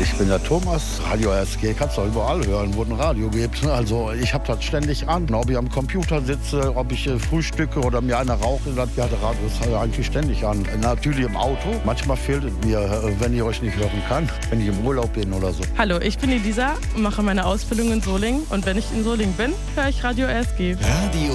Ich bin der Thomas, Radio RSG, kannst du überall hören, wo ein Radio gibt. Also ich habe das ständig an, ob ich am Computer sitze, ob ich frühstücke oder mir einer rauche, ja, der Radio ist eigentlich ständig an. Natürlich im Auto, manchmal fehlt es mir, wenn ich euch nicht hören kann, wenn ich im Urlaub bin oder so. Hallo, ich bin Elisa, mache meine Ausbildung in Solingen und wenn ich in Solingen bin, höre ich Radio RSG. Radio